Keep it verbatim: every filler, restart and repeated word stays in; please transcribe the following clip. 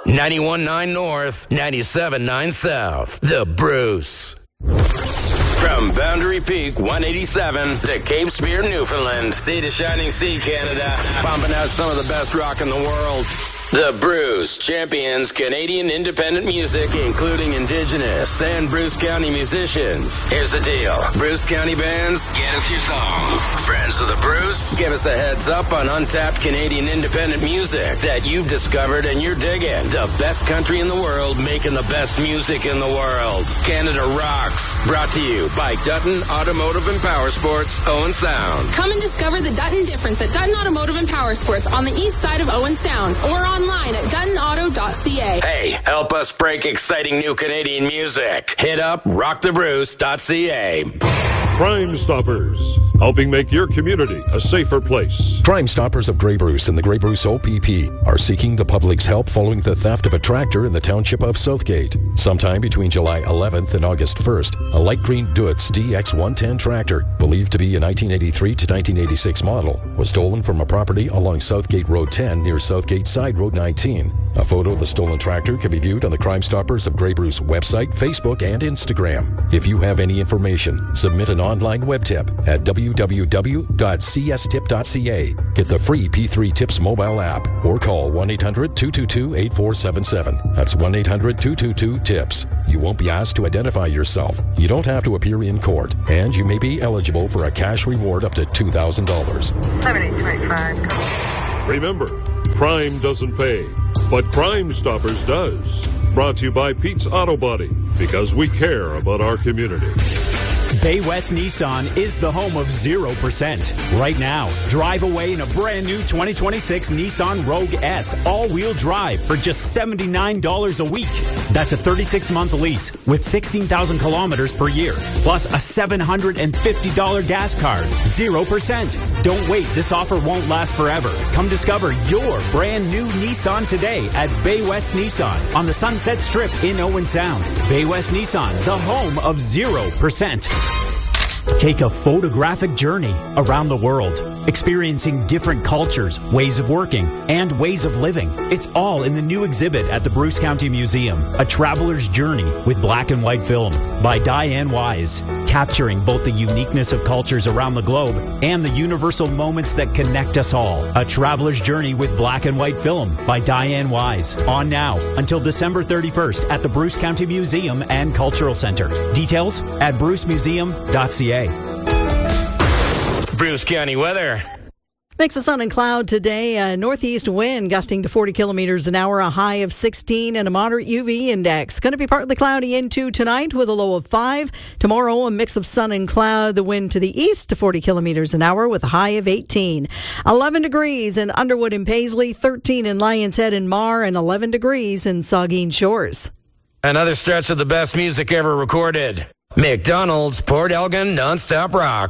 ninety-one point nine North, ninety-seven point nine South. The Bruce. From Boundary Peak one eighty-seven to Cape Spear, Newfoundland, sea to shining sea, Canada, pumping out some of the best rock in the world. The Bruce champions Canadian independent music, including Indigenous and Bruce County musicians. Here's the deal. Bruce County bands, get us your songs. Friends of the Bruce, give us a heads up on untapped Canadian independent music that you've discovered and you're digging. The best country in the world, making the best music in the world. Canada Rocks, brought to you by Dutton Automotive and Power Sports, Owen Sound. Come and discover the Dutton difference at Dutton Automotive and Power Sports on the east side of Owen Sound, or on online at dutton auto dot c a. Hey, help us break exciting new Canadian music. Hit up rock the bruce dot c a. Crime Stoppers, helping make your community a safer place. Crime Stoppers of Grey Bruce and the Grey Bruce O P P are seeking the public's help following the theft of a tractor in the township of Southgate. Sometime between July eleventh and August first, a light green Deutz D X one ten tractor, believed to be a nineteen eighty-three to nineteen eighty-six model, was stolen from a property along Southgate Road ten near Southgate Side Road nineteen. A photo of the stolen tractor can be viewed on the Crime Stoppers of Grey Bruce website, Facebook, and Instagram. If you have any information, submit an online web tip at w w w dot c s tip dot c a. Get the free P three Tips mobile app or call one eight hundred two two two eight four seven seven. That's one eight hundred two two two TIPS. You won't be asked to identify yourself. You don't have to appear in court, and you may be eligible for a cash reward up to two thousand dollars. seven eight two eight five. Remember, crime doesn't pay, but Crime Stoppers does. Brought to you by Pete's Auto Body, because we care about our community. Bay West Nissan is the home of zero percent. Right now, drive away in a brand new twenty twenty-six Nissan Rogue S all-wheel drive for just seventy-nine dollars a week. That's a thirty-six month lease with sixteen thousand kilometers per year, plus a seven hundred fifty dollars gas card. zero percent. Don't wait. This offer won't last forever. Come discover your brand new Nissan today at Bay West Nissan on the Sunset Strip in Owen Sound. Bay West Nissan, the home of zero percent. Take a photographic journey around the world, experiencing different cultures, ways of working, and ways of living. It's all in the new exhibit at the Bruce County Museum, A Traveler's Journey with Black and White Film by Diane Wise, capturing both the uniqueness of cultures around the globe and the universal moments that connect us all. A Traveler's Journey with Black and White Film by Diane Wise. On now until December thirty-first at the Bruce County Museum and Cultural Center. Details at bruce museum dot c a. Bruce County weather. Mix of sun and cloud today. A northeast wind gusting to forty kilometers an hour, a high of sixteen, and a moderate U V index. Going to be partly cloudy into tonight with a low of five. Tomorrow, a mix of sun and cloud. The wind to the east to forty kilometers an hour with a high of eighteen. eleven degrees in Underwood and Paisley, thirteen in Lions Head and Mar, and eleven degrees in Saugeen Shores. Another stretch of the best music ever recorded. McDonald's Port Elgin Nonstop Rock.